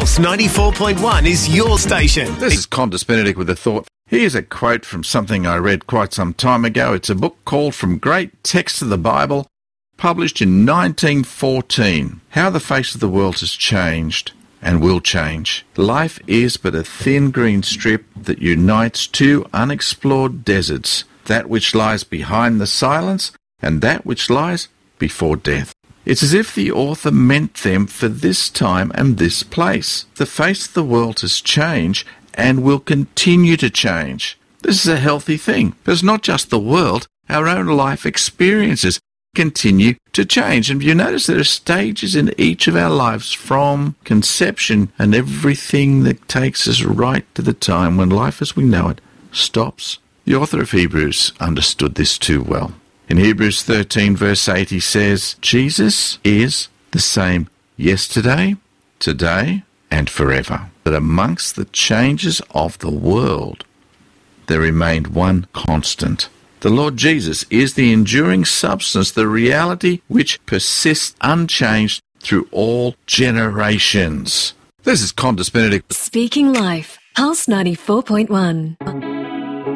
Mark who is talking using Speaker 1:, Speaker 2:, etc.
Speaker 1: Pulse 94.1 is your station.
Speaker 2: This is Qantas Benedict with a thought. Here's a quote from something I read quite some time ago. It's a book called From Great Texts of the Bible, published in 1914. How the face of the world has changed and will change. Life is but a thin green strip that unites two unexplored deserts, that which lies behind the silence and that which lies before death. It's as if the author meant them for this time and this place. The face of the world has changed and will continue to change. This is a healthy thing, but it's not just the world. Our own life experiences continue to change. And you notice there are stages in each of our lives from conception and everything that takes us right to the time when life as we know it stops. The author of Hebrews understood this too well. In Hebrews 13 verse 8 he says, Jesus is the same yesterday, today, and forever. But amongst the changes of the world, there remained one constant. The Lord Jesus is the enduring substance, the reality which persists unchanged through all generations. This is Qantas Benedict.
Speaker 3: Speaking Life, Pulse 94.1.